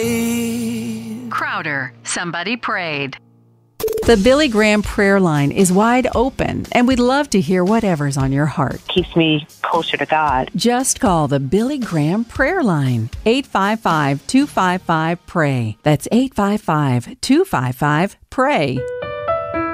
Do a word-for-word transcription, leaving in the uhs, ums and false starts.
Crowder, somebody prayed. The Billy Graham prayer line is wide open, and we'd love to hear whatever's on your heart. Keeps me closer to God. Just call the Billy Graham prayer line, eight five five, two five five, PRAY. That's eight five five, two five five, PRAY.